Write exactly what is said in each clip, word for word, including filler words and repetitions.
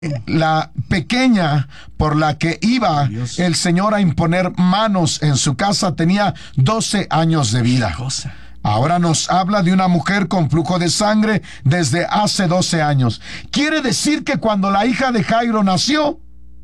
La pequeña por la que iba Dios. el Señor a imponer manos en su casa tenía doce años de vida. Cosa. Ahora nos habla de una mujer con flujo de sangre desde hace doce años. Quiere decir que cuando la hija de Jairo nació,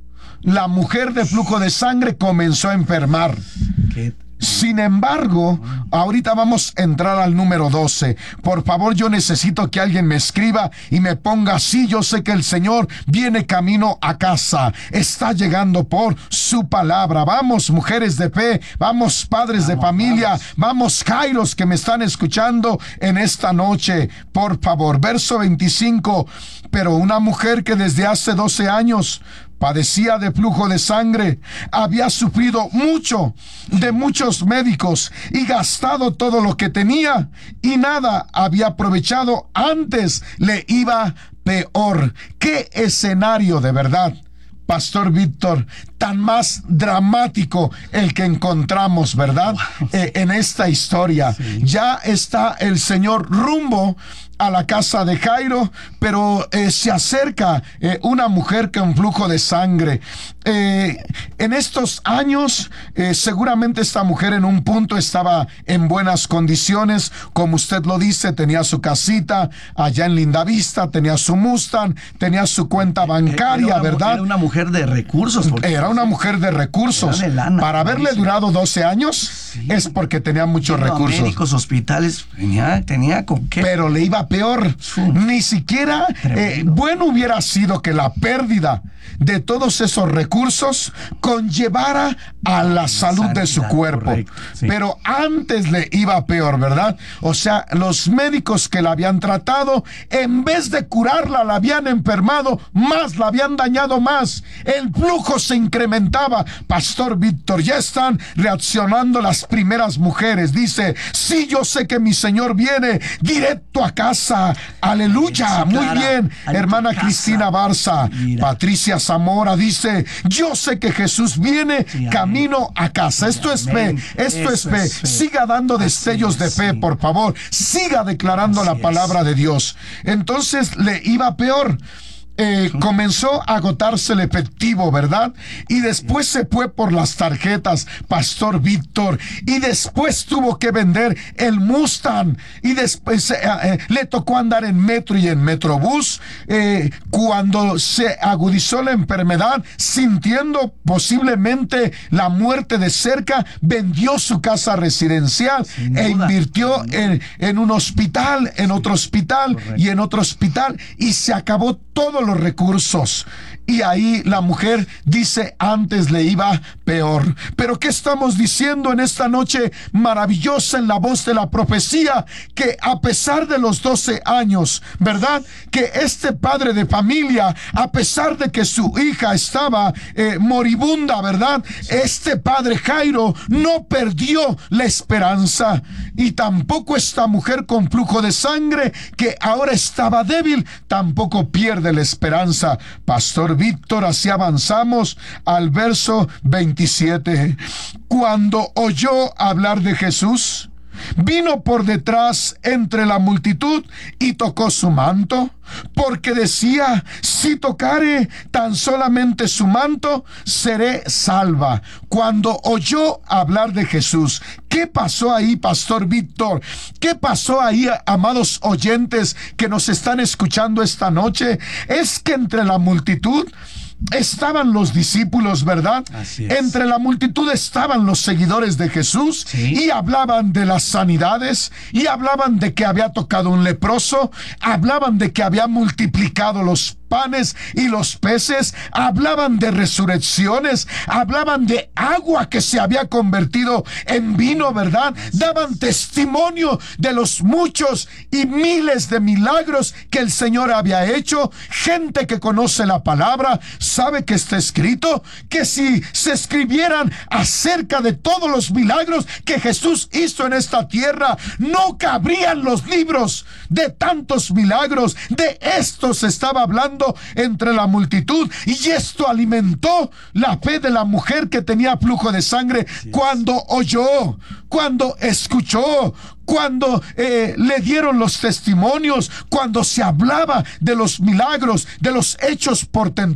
la mujer de flujo de sangre comenzó a enfermar. ¿Qué? Sin embargo, ahorita vamos a entrar al número doce. Por favor, yo necesito que alguien me escriba y me ponga así. Yo sé que el Señor viene camino a casa. Está llegando por su palabra. Vamos, mujeres de fe. Vamos, padres de familia. Vamos, Jairos que me están escuchando en esta noche. Por favor, verso veinticinco. Pero una mujer que desde hace doce años padecía de flujo de sangre, había sufrido mucho de muchos médicos y gastado todo lo que tenía y nada había aprovechado, antes le iba peor. ¡Qué escenario de verdad! Pastor Víctor, tan más dramático el que encontramos, ¿verdad? Wow. Eh, en esta historia. Sí. Ya está el Señor rumbo a la casa de Jairo, pero eh, se acerca eh, una mujer con flujo de sangre. Eh, en estos años, eh, seguramente esta mujer en un punto estaba en buenas condiciones, como usted lo dice, tenía su casita allá en Lindavista, tenía su Mustang, tenía su cuenta bancaria, era una, ¿verdad? Era una mujer de recursos. Porque Era una mujer de recursos. Era de lana, Para haberle buenísimo. durado doce años, Sí. es porque tenía muchos Yendo a recursos. médicos, hospitales, tenía, tenía con qué. Pero le iba peor. Ni siquiera eh, bueno hubiera sido que la pérdida de todos esos recursos conllevara a la salud de su sanidad, cuerpo. correcto, sí. Pero antes le iba peor, ¿verdad? O sea, los médicos que la habían tratado, en vez de curarla, la habían enfermado más, la habían dañado más. El flujo se incrementaba. Pastor Víctor, ya están reaccionando las primeras mujeres. Dice, sí, yo sé que mi Señor viene directo a casa. Aleluya, Sí, muy Clara, bien. a tu Hermana casa. Cristina Barza, Mira. Patricia Zamora dice, yo sé que Jesús viene Sí, amén. camino a casa. Sí, Esto es fe, amén. esto es Eso fe. es fe. Siga dando Así destellos de es, fe, sí. por favor. Siga declarando Así la es. palabra de Dios. Entonces le iba peor. Eh, comenzó a agotarse el efectivo, ¿verdad? Y después se fue por las tarjetas, Pastor Víctor, y después tuvo que vender el Mustang, y después eh, eh, le tocó andar en metro y en metrobús. Eh, cuando se agudizó la enfermedad, sintiendo posiblemente la muerte de cerca, vendió su casa residencial Sin e duda, invirtió sin duda. en, en un hospital, en otro hospital correcto. y en otro hospital, y se acabó todos los recursos. Y ahí la mujer dice, antes le iba peor. Pero ¿qué estamos diciendo en esta noche maravillosa en la voz de la profecía? Que a pesar de los doce años, ¿verdad? Que este padre de familia, a pesar de que su hija estaba eh, moribunda, ¿verdad? Este padre Jairo no perdió la esperanza. Y tampoco esta mujer con flujo de sangre, que ahora estaba débil, tampoco pierde la esperanza. Pastor Víctor, así avanzamos al verso veintisiete. Cuando oyó hablar de Jesús, vino por detrás entre la multitud y tocó su manto, porque decía, si tocare tan solamente su manto, seré salva. Cuando oyó hablar de Jesús, ¿qué pasó ahí, Pastor Víctor? ¿Qué pasó ahí, amados oyentes que nos están escuchando esta noche? Es que entre la multitud estaban los discípulos, ¿verdad? Así es. Entre la multitud estaban los seguidores de Jesús, Sí. y hablaban de las sanidades, y hablaban de que había tocado un leproso, hablaban de que había multiplicado los panes y los peces, hablaban de resurrecciones, hablaban de agua que se había convertido en vino, ¿verdad? Daban testimonio de los muchos y miles de milagros que el Señor había hecho. Gente que conoce la palabra sabe que está escrito que si se escribieran acerca de todos los milagros que Jesús hizo en esta tierra, no cabrían los libros de tantos milagros. De estos estaba hablando caminando entre la multitud, y esto alimentó la fe de la mujer que tenía flujo de sangre cuando oyó, cuando escuchó, cuando eh, le dieron los testimonios, cuando se hablaba de los milagros, de los hechos portentosos.